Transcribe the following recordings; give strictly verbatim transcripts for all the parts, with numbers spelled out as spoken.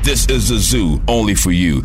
This is a zoo only for you.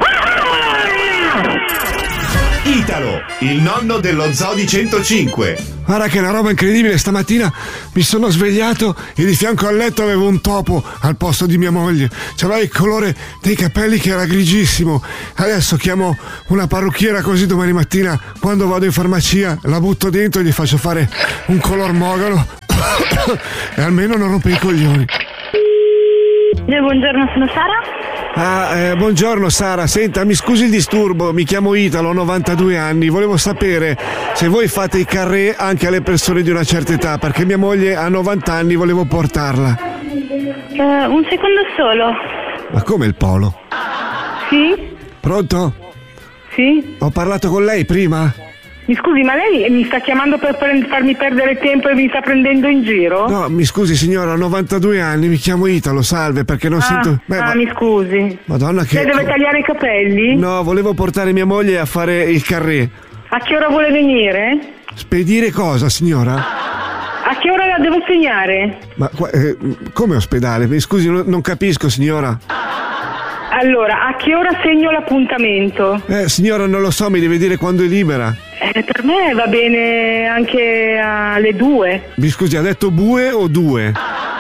Italo, il nonno dello Zoo di centocinque. Guarda che è una roba incredibile, stamattina mi sono svegliato e di fianco al letto avevo un topo al posto di mia moglie. C'aveva il colore dei capelli che era grigissimo. Adesso chiamo una parrucchiera, così domani mattina quando vado in farmacia la butto dentro e gli faccio fare un color mogano e almeno non rompe i coglioni. Eh, buongiorno, sono Sara. Ah, eh, buongiorno Sara, senta, mi scusi il disturbo, mi chiamo Italo, ho novantadue anni, volevo sapere se voi fate i carré anche alle persone di una certa età, perché mia moglie ha novanta anni, volevo portarla. Uh, un secondo solo. Ma come il polo? Sì? Pronto? Sì? Ho parlato con lei prima? Mi scusi, ma lei mi sta chiamando per pre- farmi perdere tempo e mi sta prendendo in giro? No, mi scusi signora, ho novantadue anni, mi chiamo Italo, salve, perché non ah, sento... Beh, ah, ma... mi scusi. Madonna che... Lei deve tagliare i capelli? No, volevo portare mia moglie a fare il carré. A che ora vuole venire? Spedire cosa, signora? A che ora la devo segnare? Ma eh, come ospedale? Mi scusi, non, non capisco, signora. Allora, a che ora segno l'appuntamento? Eh, signora, non lo so, mi deve dire quando è libera. Eh, per me va bene anche alle due. Mi scusi, ha detto bue o due?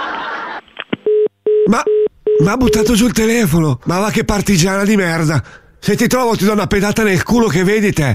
Ma... ma ha buttato giù il telefono. Ma va che partigiana di merda. Se ti trovo ti do una pedata nel culo che vedi te.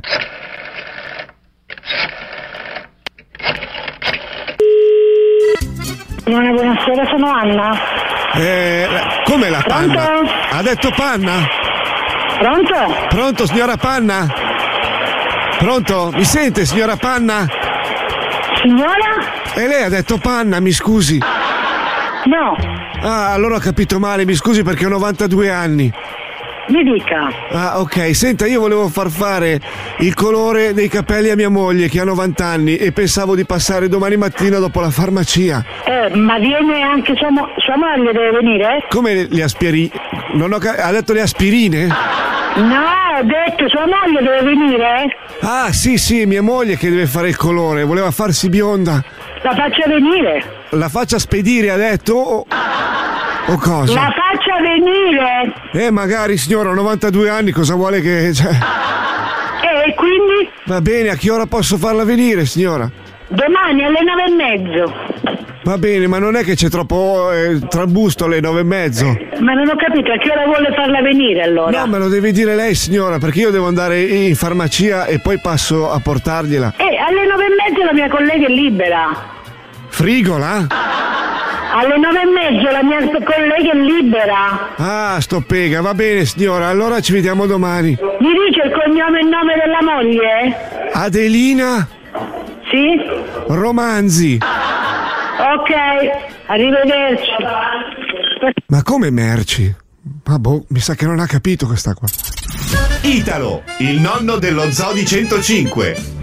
Buonasera, sono Anna. Eh, come la Pronto? Panna? Ha detto Panna? Pronto? Pronto, signora Panna? Pronto? Mi sente, signora Panna? Signora? E lei ha detto Panna, mi scusi. No. Ah, allora ho capito male, mi scusi perché ho novantadue anni. Mi dica. Ah, ok, senta, io volevo far fare il colore dei capelli a mia moglie che ha novanta anni e pensavo di passare domani mattina dopo la farmacia. Eh, ma viene anche sua, mo- sua moglie, deve venire? Come le, le aspirine? Non ho ca- ha detto le aspirine? No, ho detto sua moglie deve venire? Ah, sì, sì, mia moglie che deve fare il colore, voleva farsi bionda. La faccia venire. La faccia spedire, ha detto? O, o cosa? La faccia venire. Eh, magari, signora, ho novantadue anni, cosa vuole che... Cioè... E quindi? Va bene, a che ora posso farla venire, signora? Domani alle nove e mezzo. Va bene, ma non è che c'è troppo eh, trambusto alle nove e mezzo? Ma non ho capito, a che ora vuole farla venire allora? No, me lo deve dire lei, signora, perché io devo andare in farmacia e poi passo a portargliela. Eh, alle nove e mezzo la mia collega è libera. Frigola? Alle nove e mezzo la mia collega è libera. Ah, sto pega, va bene, signora, allora ci vediamo domani. Mi dice il cognome e il nome della moglie? Adelina Sì? Romanzi. Ok, arrivederci. Ma come merci? Ma boh, mi sa che non ha capito questa qua. Italo, il nonno dello Zoo di centocinque.